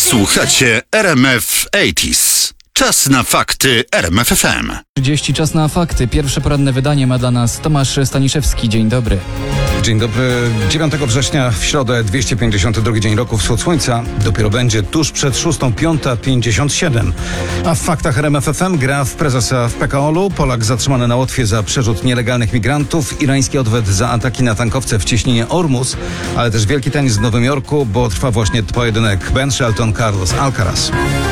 Słuchacie RMF 80s. Czas na fakty RMF FM. 30 czas na fakty. Pierwsze poranne wydanie ma dla nas Tomasz Staniszewski. Dzień dobry. Dzień dobry. 9 września w środę 252 dzień roku. Wschód słońca dopiero będzie tuż przed 6:05:57. A w faktach RMF FM gra w prezesa w PKO-u. Polak zatrzymany na Łotwie za przerzut nielegalnych migrantów. Irański odwet za ataki na tankowce w cieśninie Ormus. Ale też wielki tenis w Nowym Jorku, bo trwa właśnie pojedynek Ben Shelton Carlos Alcaraz.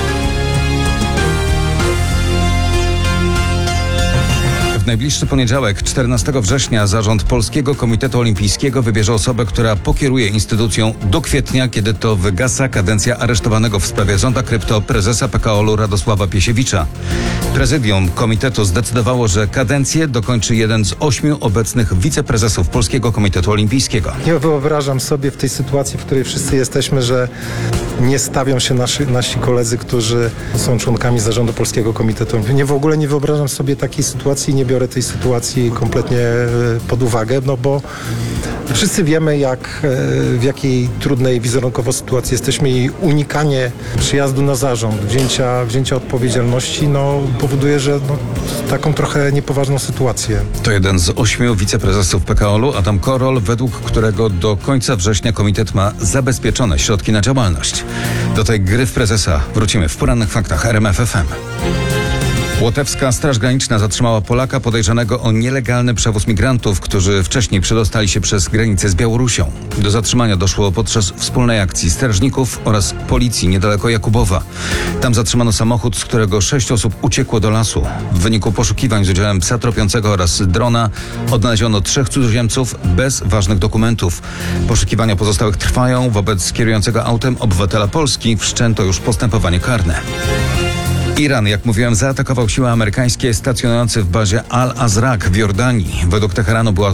W najbliższy poniedziałek, 14 września, zarząd Polskiego Komitetu Olimpijskiego wybierze osobę, która pokieruje instytucją do kwietnia, kiedy to wygasa kadencja aresztowanego w sprawie zonda krypto prezesa PKO-u Radosława Piesiewicza. Prezydium komitetu zdecydowało, że kadencję dokończy jeden z 8 obecnych wiceprezesów Polskiego Komitetu Olimpijskiego. Nie wyobrażam sobie w tej sytuacji, w której wszyscy jesteśmy, że nie stawią się nasi koledzy, którzy są członkami zarządu Polskiego Komitetu. W ogóle nie wyobrażam sobie takiej sytuacji i nie biorę tej sytuacji kompletnie pod uwagę, no bo wszyscy wiemy, w jakiej trudnej wizerunkowo sytuacji jesteśmy i unikanie przyjazdu na zarząd, wzięcia odpowiedzialności, powoduje, że taką trochę niepoważną sytuację. To jeden z 8 wiceprezesów PKO-u, Adam Korol, według którego do końca września komitet ma zabezpieczone środki na działalność. Do tej gry w prezesa wrócimy w porannych faktach RMF FM. Łotewska Straż Graniczna zatrzymała Polaka podejrzanego o nielegalny przewóz migrantów, którzy wcześniej przedostali się przez granicę z Białorusią. Do zatrzymania doszło podczas wspólnej akcji strażników oraz policji niedaleko Jakubowa. Tam zatrzymano samochód, z którego 6 osób uciekło do lasu. W wyniku poszukiwań z udziałem psa tropiącego oraz drona odnaleziono 3 cudzoziemców bez ważnych dokumentów. Poszukiwania pozostałych trwają. Wobec kierującego autem obywatela Polski wszczęto już postępowanie karne. Iran, jak mówiłem, zaatakował siły amerykańskie stacjonujące w bazie Al-Azraq w Jordanii. Według Teheranu była